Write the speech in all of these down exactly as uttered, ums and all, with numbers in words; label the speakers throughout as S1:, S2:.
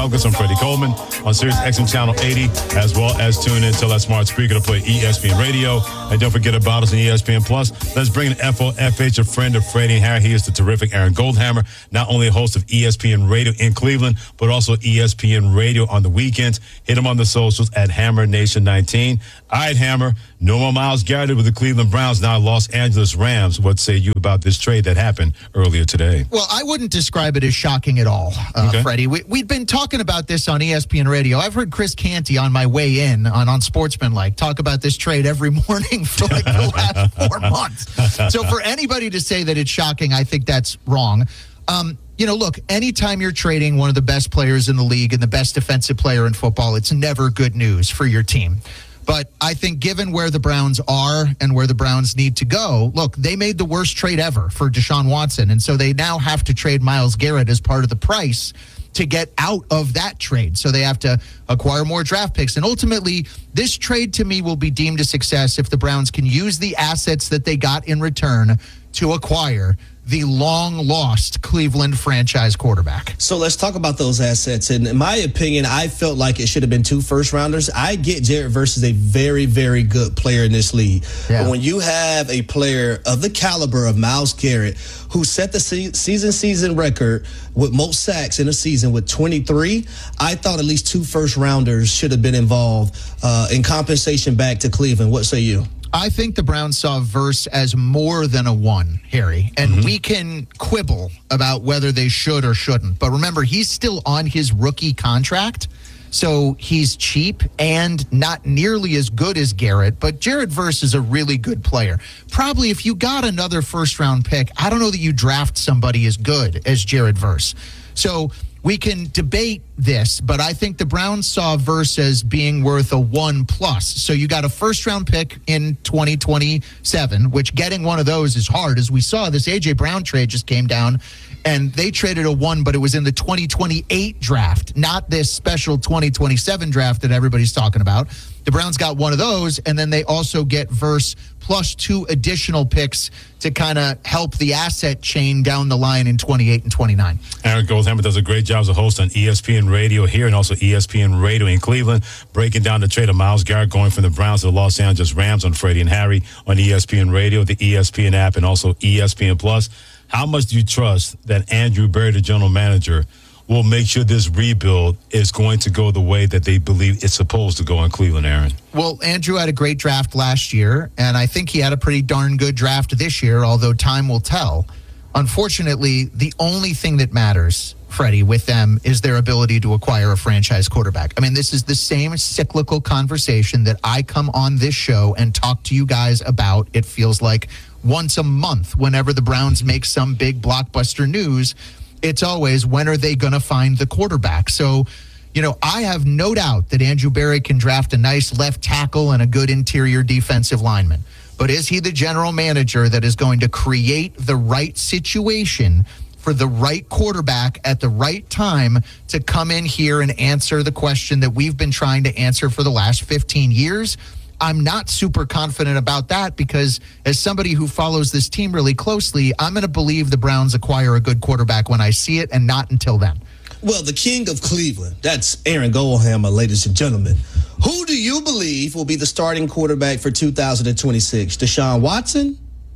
S1: Douglas. I'm Freddie Coleman on Sirius X M Channel eighty, as well as tune in to that smart speaker to play E S P N Radio. And don't forget about us on E S P N Plus. Let's bring in F O F H, a friend of Freddie and Harry. He is the terrific Aaron Goldhammer, not only a host of E S P N Radio in Cleveland, but also E S P N Radio on the weekends. Hit him on the socials at Hammer Nation nineteen. All right, Hammer, no more Myles Garrett with the Cleveland Browns, now Los Angeles Rams. What say you about this trade that happened earlier today?
S2: Well, I wouldn't describe it as shocking at all, uh, okay. Freddie. We, we'd been talking about this on E S P N Radio. I've heard Chris Canty on my way in on, on Sportsmanlike talk about this trade every morning for like the last four months. So for anybody to say that it's shocking, I think that's wrong. Um, you know, look, anytime you're trading one of the best players in the league and the best defensive player in football, it's never good news for your team. But I think given where the Browns are and where the Browns need to go, look, they made the worst trade ever for Deshaun Watson. And so they now have to trade Myles Garrett as part of the price to get out of that trade. So they have to acquire more draft picks. And ultimately, this trade to me will be deemed a success if the Browns can use the assets that they got in return to acquire the long-lost Cleveland franchise quarterback.
S3: So let's talk about those assets. And in my opinion, I felt like it should have been two first-rounders. I get Jared Verse is a very, very good player in this league. Yeah. But when you have a player of the caliber of Myles Garrett, who set the se- season-season record with most sacks in a season with twenty-three, I thought at least two first-rounders should have been involved uh, in compensation back to Cleveland. What say you?
S2: I think the Browns saw Verse as more than a one, Harry, and mm-hmm. we can quibble about whether they should or shouldn't. But remember, he's still on his rookie contract, so he's cheap and not nearly as good as Garrett. But Jared Verse is a really good player. Probably if you got another first-round pick, I don't know that you draft somebody as good as Jared Verse. So we can debate this, but I think the Browns saw Verse as being worth a one plus. So you got a first round pick in twenty twenty-seven, which getting one of those is hard. As we saw, this A J Brown trade just came down and they traded a one, but it was in the twenty twenty-eight draft, not this special twenty twenty-seven draft that everybody's talking about. The Browns got one of those, and then they also get Verse plus two additional picks to kind of help the asset chain down the line in twenty-eight and twenty-nine.
S1: Aaron Goldhammer does a great job as a host on E S P N Radio here and also E S P N Radio in Cleveland, breaking down the trade of Myles Garrett going from the Browns to the Los Angeles Rams on Freddie and Harry on E S P N Radio, the E S P N app, and also E S P N Plus. How much do you trust that Andrew Berry, the general manager, will make sure this rebuild is going to go the way that they believe it's supposed to go in Cleveland, Aaron?
S2: Well, Andrew had a great draft last year, and I think he had a pretty darn good draft this year, although time will tell. Unfortunately, the only thing that matters, Freddie, with them is their ability to acquire a franchise quarterback. I mean, this is the same cyclical conversation that I come on this show and talk to you guys about. It feels like once a month whenever the Browns make some big blockbuster news. It's always, when are they going to find the quarterback? So, you know, I have no doubt that Andrew Berry can draft a nice left tackle and a good interior defensive lineman. But is he the general manager that is going to create the right situation for the right quarterback at the right time to come in here and answer the question that we've been trying to answer for the last fifteen years? I'm not super confident about that because as somebody who follows this team really closely, I'm going to believe the Browns acquire a good quarterback when I see it and not until then.
S3: Well, the king of Cleveland, that's Aaron Goldhammer, ladies and gentlemen. Who do you believe will be the starting quarterback for two thousand twenty-six? Deshaun Watson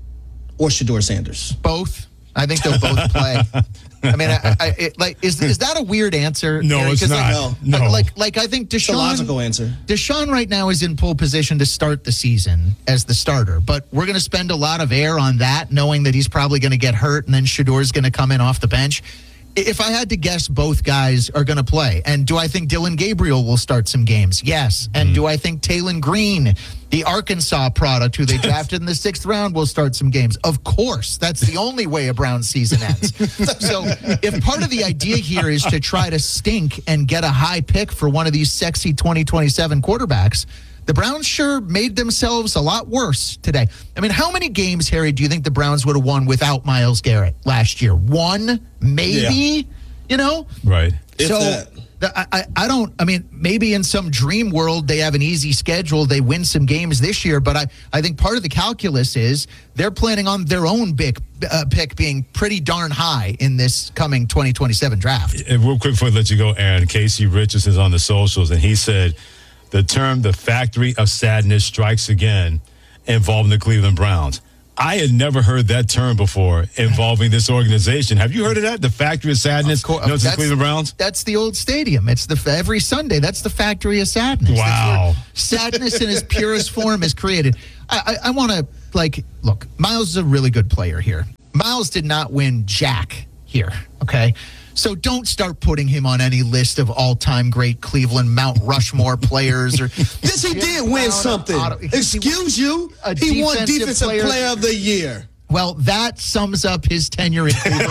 S3: or Shedeur Sanders?
S2: Both. I think they'll both play. I mean, I, I, it, like, is is that a weird answer?
S1: No,
S2: Aaron?
S1: it's not.
S2: Like,
S3: no,
S2: no. Like, like, I think Deshaun.
S3: It's a logical answer.
S2: Deshaun right now is in pole position to start the season as the starter, but we're going to spend a lot of air on that, knowing that he's probably going to get hurt, and then Shedeur's going to come in off the bench. If I had to guess, both guys are going to play. And do I think Dylan Gabriel will start some games? Yes. And mm. do I think Taylon Green, the Arkansas product who they drafted in the sixth round, will start some games? Of course. That's the only way a Browns season ends. So if part of the idea here is to try to stink and get a high pick for one of these sexy twenty twenty-seven quarterbacks, the Browns sure made themselves a lot worse today. I mean, how many games, Harry, do you think the Browns would have won without Myles Garrett last year? One? Maybe? Yeah. You know?
S1: Right.
S3: If
S2: so,
S3: that.
S2: I, I, I don't, I mean, maybe in some dream world they have an easy schedule, they win some games this year, but I, I think part of the calculus is they're planning on their own big uh, pick being pretty darn high in this coming twenty twenty-seven draft.
S1: And real quick before I let you go, Aaron, Casey Richards is on the socials, and he said the term the factory of sadness strikes again involving the Cleveland Browns. I had never heard that term before involving this organization. Have you heard of that? The Factory of Sadness?
S2: Of course,
S1: no, it's the
S2: that's,
S1: Cleveland Browns?
S2: That's the old stadium. It's the every Sunday. That's the Factory of Sadness.
S1: Wow.
S2: Sadness in its purest form is created. I, I, I want to, like, look, Miles is a really good player here. Miles did not win jack here, okay? So don't start putting him on any list of all-time great Cleveland Mount Rushmore players. Or
S3: yes, he did win something. Auto, Excuse you? He won Defensive player. player of the Year.
S2: Well, that sums up his tenure in Cleveland.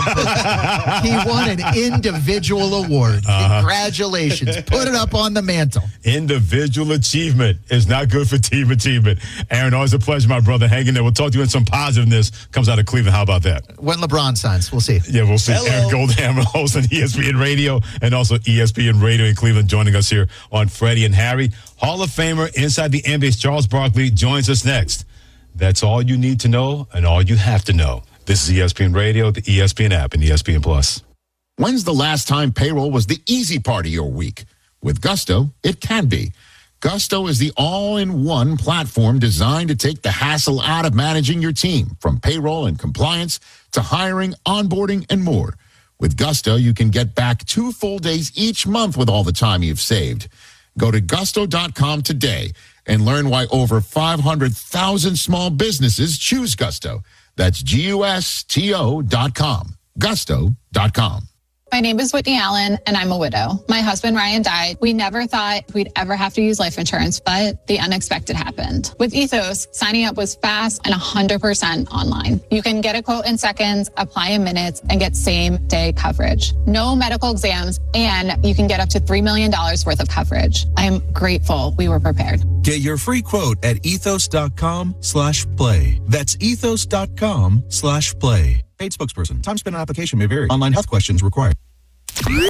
S2: He won an individual award. Uh-huh. Congratulations. Put it up on the mantle.
S1: Individual achievement is not good for team achievement. Aaron, always a pleasure, my brother. Hang in there. We'll talk to you in some positiveness comes out of Cleveland. How about that?
S2: When LeBron signs, we'll see.
S1: Yeah, we'll see.
S3: Hello.
S1: Aaron Goldhammer, host on E S P N Radio and also E S P N Radio in Cleveland, joining us here on Freddie and Harry. Hall of Famer inside the N B A's Charles Barkley joins us next. That's all you need to know and all you have to know. This is E S P N Radio, the E S P N app, and E S P N Plus.
S4: When's the last time payroll was the easy part of your week? With Gusto, it can be. Gusto is the all-in-one platform designed to take the hassle out of managing your team, from payroll and compliance to hiring, onboarding, and more. With Gusto, you can get back two full days each month with all the time you've saved. Go to gusto dot com today and learn why over five hundred thousand small businesses choose Gusto. That's G U S T O dot com. gusto dot com.
S5: My name is Whitney Allen, and I'm a widow. My husband, Ryan, died. We never thought we'd ever have to use life insurance, but the unexpected happened. With Ethos, signing up was fast and one hundred percent online. You can get a quote in seconds, apply in minutes, and get same-day coverage. No medical exams, and you can get up to three million dollars worth of coverage. I am grateful we were prepared.
S6: Get your free quote at ethos dot com slash play. That's ethos dot com slash play. Paid spokesperson. Time spent on application may vary. Online health questions required.
S7: E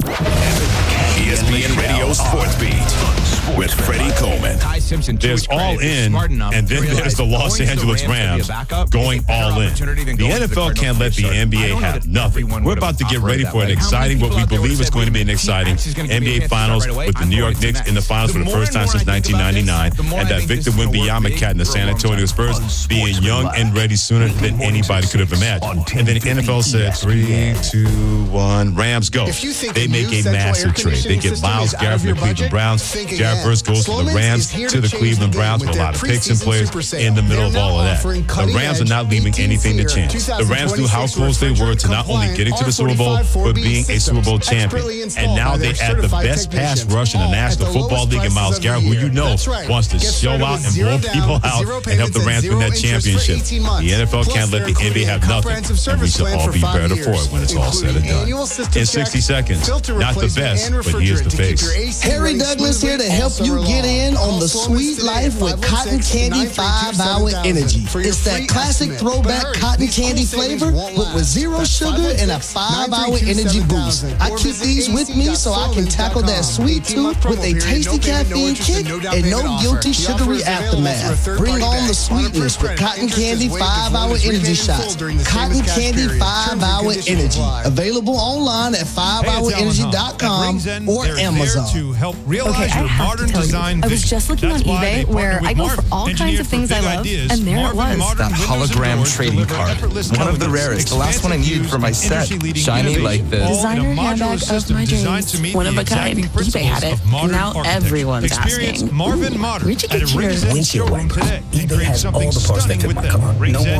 S7: S P N Radio Sports Beat with Freddie Coleman.
S1: There's All In, and then there's the Los Angeles Rams going all in. The N F L can't let the N B A have nothing. We're about to get ready for an exciting, what we believe is going to be an exciting N B A Finals with the New York Knicks in the finals for the first time since nineteen ninety-nine, and that Victor Wembanyama cat in the San Antonio Spurs being young and ready sooner than anybody could have imagined. And then the N F L said, three, two, one, Rams go. They make a massive trade. They get Myles Garrett from the Cleveland Browns. Garrett first goes from the Rams to the Cleveland Browns with a lot of picks and players in the middle of all of that. The Rams are not leaving anything to chance. The Rams knew how close they were to not only getting to the Super Bowl, but being a Super Bowl champion. And now they add the best pass rush in the National Football League in Myles Garrett, who you know wants to show out and blow people out and help the Rams win that championship. The N F L can't let the N B A have nothing, and we should all be better for it when it's all said and done. In sixty seconds, not the best, but he is the face.
S3: Harry Douglas here to help you get in on the sweet life with Cotton Candy five hour Energy. It's that classic throwback cotton candy flavor, but with zero sugar and a five hour energy boost. I keep these with me so I can tackle that sweet tooth with a tasty caffeine kick and no guilty sugary aftermath. Bring on the sweetness with Cotton Candy five hour Energy shots. Cotton Candy five hour Energy. Available online at five hour energy dot com or Amazon.
S8: To help realize
S9: okay,
S8: your modern design
S9: I was just looking on eBay where I go for all kinds of things I love, and there it was.
S10: That hologram trading card. One of the rarest. The last one I needed for my set. Shiny like this.
S9: Designer handbag of my dreams. One of a kind. eBay had it. And now everyone's asking,
S8: Marvin Modern
S9: where'd you get yours?
S8: Windshield wiper. eBay has all the parts that fit my car. No more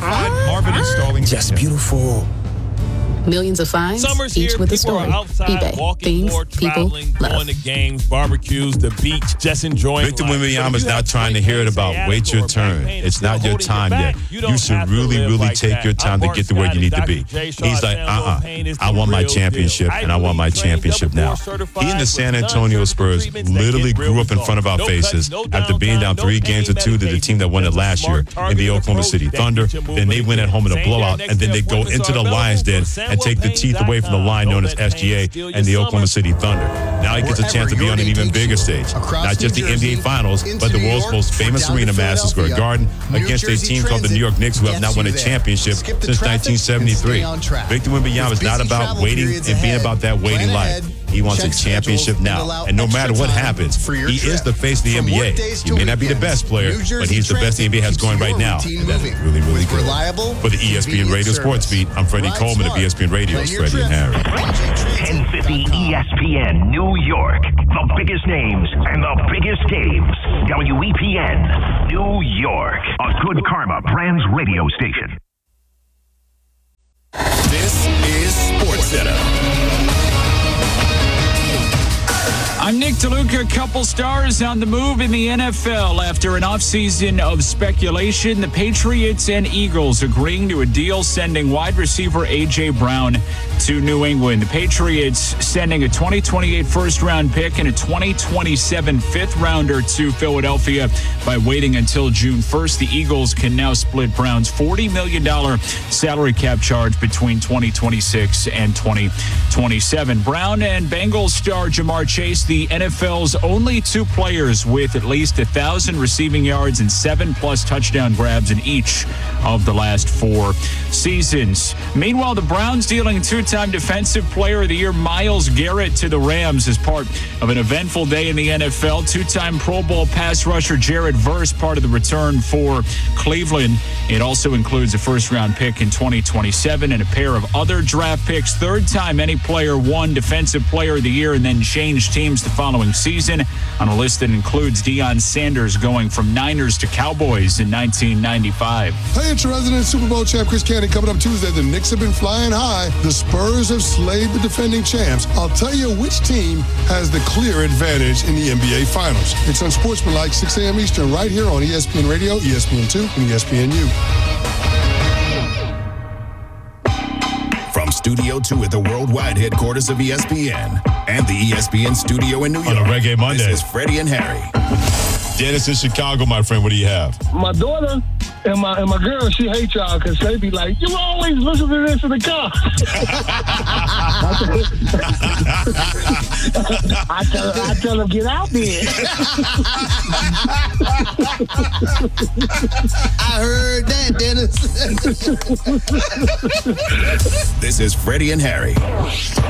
S8: annoying. Just beautiful.
S9: Millions of finds,
S11: Summer's
S9: each
S11: here.
S9: with a
S11: People
S9: story.
S11: are outside,
S9: eBay.
S11: walking
S9: Things
S11: more,
S9: people
S11: traveling,
S9: love.
S11: going to games, barbecues, the beach, just enjoying
S1: Victor
S11: life.
S1: Wembanyama is
S11: So
S1: not trying to hear it about wait your turn. It's not your time yet. You should really, really take your time to get to where you need to be. He's like, uh-uh, I want my championship, and I want my championship now. He and the San Antonio Spurs literally grew up in front of our faces after being down three games to two to the team that won it last year in the Oklahoma City Thunder. Then they win at home in a blowout, and then they go into the Lions Den and take the teeth away from the line known as S G A and the Oklahoma City Thunder. Now he gets a chance to be on an even bigger stage. Not just the N B A Finals, but the world's most famous arena, Madison Square Garden, against a team called the New York Knicks, who have not won a championship since nineteen seventy-three. Victor Wembanyama is not about waiting and being about that waiting life. He wants a championship now. And no matter what happens, he is the face of the N B A. He may not be the best player, but he's the best the N B A has going right now. And that is really, really good. For the E S P N Radio Sports Beat, I'm Freddie Coleman of E S P N Radio's Freddie and Harry.
S12: ten fifty E S P N New York. The biggest names and the biggest games. W E P N New York. A Good Karma Brands radio station.
S7: This is SportsCenter.
S13: I'm Nick DeLuca. Couple stars on the move in the N F L after an offseason of speculation. The Patriots and Eagles agreeing to a deal sending wide receiver A J. Brown to New England. The Patriots sending a twenty twenty-eight first-round pick and a twenty twenty-seven fifth-rounder to Philadelphia by waiting until June first. The Eagles can now split Brown's forty million dollars salary cap charge between twenty twenty-six and twenty twenty-seven. Brown and Bengals star Jamar Chase, the N F L's only two players with at least one thousand receiving yards and seven-plus touchdown grabs in each of the last four seasons. Meanwhile, the Browns dealing two-time Defensive Player of the Year Myles Garrett to the Rams as part of an eventful day in the N F L. Two-time Pro Bowl pass rusher Jared Verse, part of the return for Cleveland. It also includes a first-round pick in twenty twenty-seven and a pair of other draft picks. Third time any player won Defensive Player of the Year and then changed teams the following season, on a list that includes Deion Sanders going from Niners to Cowboys in nineteen ninety-five.
S14: Hey, it's your resident Super Bowl champ Chris Candy. Coming up Tuesday, the Knicks have been flying high. The Spurs have slayed the defending champs. I'll tell you which team has the clear advantage in the N B A Finals. It's Unsportsmanlike, six a.m. Eastern, right here on E S P N Radio, E S P N two, and E S P N U.
S7: From Studio two at the worldwide headquarters of E S P N and the E S P N studio in New York.
S1: On a Reggae Monday.
S7: This is Freddie and Harry.
S1: Dennis in Chicago, my friend. What do you have?
S15: My daughter and my and my girl, she hates y'all because they be like, you always listen to this in the car. I tell her, I tell them, get out there.
S3: I heard that, Dennis.
S7: This is Freddie and Harry.